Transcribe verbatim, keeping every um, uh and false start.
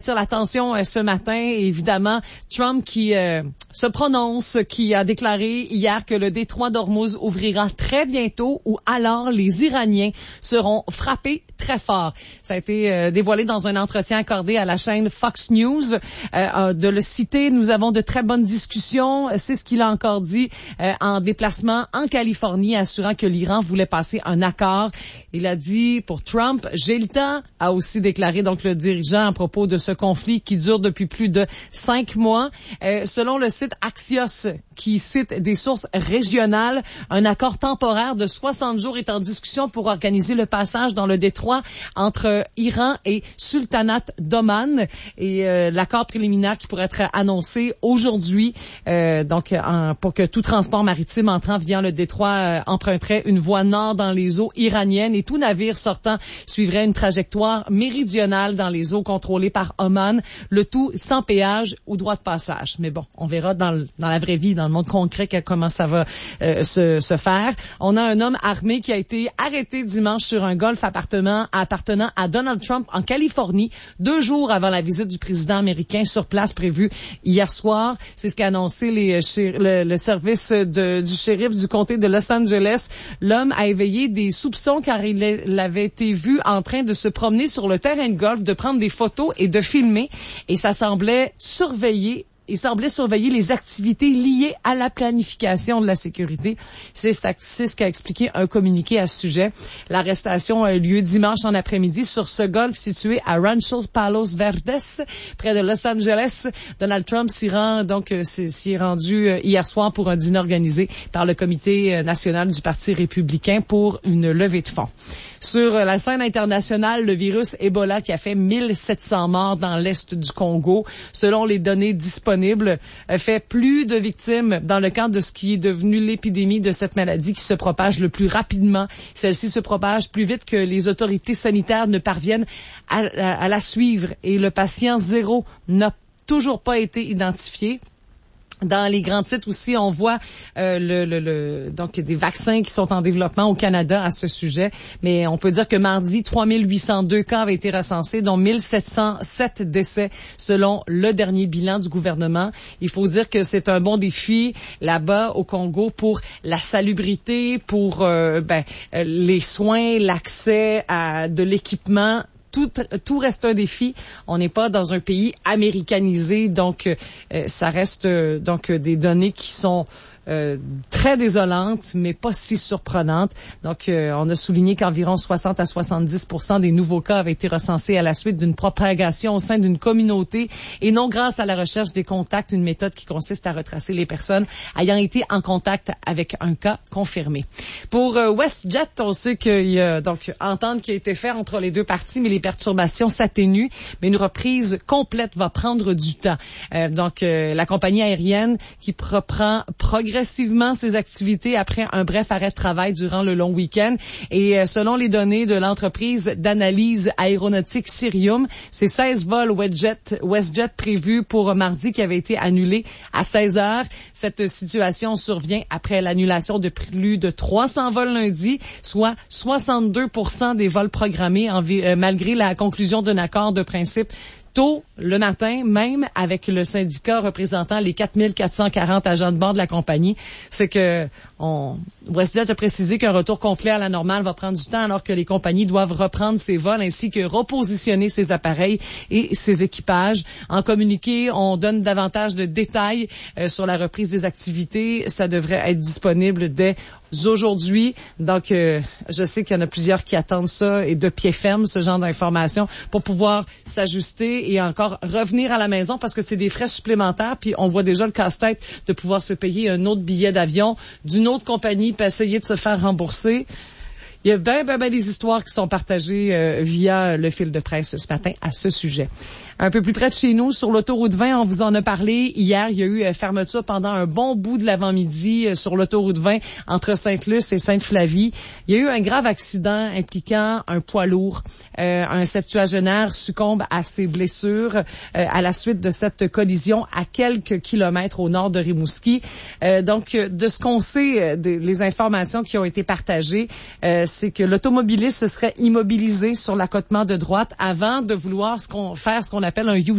attire l'attention euh, ce matin. Évidemment, Trump qui euh, se prononce, qui a déclaré hier que le détroit d'Ormuz ouvrira très bientôt ou alors les Iraniens seront frappés très fort. Ça a été euh, dévoilé dans un entretien accordé à la chaîne Fox News. Euh, de le citer, nous avons de très bonnes discussions. C'est ce qu'il a encore dit euh, en déplacement en Californie, assurant que l'Iran voulait passer un accord. Il a dit, pour Trump, j'ai le temps, a aussi déclaré donc le dirigeant à propos de ce conflit qui dure depuis plus de cinq mois. Euh, selon le site Axios, qui cite des sources régionales, un accord temporaire de soixante jours est en discussion pour organiser le passage dans le détroit entre Iran et Sultanat d'Oman. Et euh, l'accord préliminaire qui pourrait être annoncé aujourd'hui, euh, donc en, pour que tout transport maritime entrant via le détroit euh, emprunterait une voie nord dans les eaux iraniennes et tout navire sortant suivrait une trajectoire méridionale dans les eaux contrôlées par Oman, le tout sans péage ou droit de passage. Mais bon, on verra dans, le, dans la vraie vie, dans le monde concret, comment ça va euh, se, se faire. On a un homme armé qui a été arrêté dimanche sur un golf appartement, appartenant à Donald Trump en Californie, deux jours avant la visite du président américain sur place prévue hier soir. C'est ce qu'a annoncé les, le, le service de, du shérif du comté de Los Angeles. L'homme a éveillé des soupçons car il, il avait été vu en train de se promener sur le terrain de golf, de prendre des photos et de filmer. Et ça semblait surveiller Il semblait surveiller les activités liées à la planification de la sécurité. C'est, c'est ce qu'a expliqué un communiqué à ce sujet. L'arrestation a eu lieu dimanche en après-midi sur ce golf situé à Rancho Palos Verdes, près de Los Angeles. Donald Trump s'y rend, donc, s'y est rendu hier soir pour un dîner organisé par le Comité national du Parti républicain pour une levée de fonds. Sur la scène internationale, le virus Ebola qui a fait mille sept cents morts dans l'est du Congo, selon les données disponibles, fait plus de victimes dans le cadre de ce qui est devenu l'épidémie de cette maladie qui se propage le plus rapidement. Celle-ci se propage plus vite que les autorités sanitaires ne parviennent à, à, à la suivre et le patient zéro n'a toujours pas été identifié. Dans les grands titres aussi, on voit euh, le, le, le donc des vaccins qui sont en développement au Canada à ce sujet. Mais on peut dire que mardi, trois mille huit cent deux cas avaient été recensés, dont mille sept cent sept décès selon le dernier bilan du gouvernement. Il faut dire que c'est un bon défi là-bas au Congo pour la salubrité, pour euh, ben, les soins, l'accès à de l'équipement. Tout, tout reste un défi. On n'est pas dans un pays américanisé, donc euh, ça reste euh, donc des données qui sont euh, très désolantes, mais pas si surprenantes. Donc, euh, on a souligné qu'environ soixante à soixante-dix pour cent des nouveaux cas avaient été recensés à la suite d'une propagation au sein d'une communauté et non grâce à la recherche des contacts, une méthode qui consiste à retracer les personnes ayant été en contact avec un cas confirmé. Pour euh, WestJet, on sait qu'il y a donc entente qui a été faite entre les deux parties, mais les perturbations s'atténuent, mais une reprise complète va prendre du temps. Euh, donc, euh, la compagnie aérienne qui reprend progressivement ses activités après un bref arrêt de travail durant le long week-end. Et euh, selon les données de l'entreprise d'analyse aéronautique Cirium, c'est seize vols WestJet, WestJet prévus pour mardi qui avaient été annulés à seize heures. Cette situation survient après l'annulation de plus de trois cents vols lundi, soit soixante-deux pour cent des vols programmés en, euh, malgré la conclusion d'un accord de principe tôt le matin, même avec le syndicat représentant les quatre mille quatre cent quarante agents de bord de la compagnie. C'est que on, WestJet a précisé qu'un retour complet à la normale va prendre du temps alors que les compagnies doivent reprendre ses vols ainsi que repositionner ses appareils et ses équipages. En communiqué, on donne davantage de détails euh, sur la reprise des activités. Ça devrait être disponible dès aujourd'hui. Donc, euh, je sais qu'il y en a plusieurs qui attendent ça et de pied ferme, ce genre d'informations, pour pouvoir s'ajuster et encore revenir à la maison parce que c'est des frais supplémentaires. Puis, on voit déjà le casse-tête de pouvoir se payer un autre billet d'avion d'une autre compagnie puis essayer de se faire rembourser. Il y a bien, bien, bien des histoires qui sont partagées euh, via le fil de presse ce matin à ce sujet. Un peu plus près de chez nous, sur l'autoroute vingt, on vous en a parlé. Hier, il y a eu euh, fermeture pendant un bon bout de l'avant-midi euh, sur l'autoroute vingt entre Sainte-Luce et Sainte-Flavie. Il y a eu un grave accident impliquant un poids lourd. Euh, un septuagénaire succombe à ses blessures euh, à la suite de cette collision à quelques kilomètres au nord de Rimouski. Euh, donc, de ce qu'on sait, de, les informations qui ont été partagées, euh, c'est que l'automobiliste se serait immobilisé sur l'accotement de droite avant de vouloir ce qu'on, faire ce qu'on appelle un U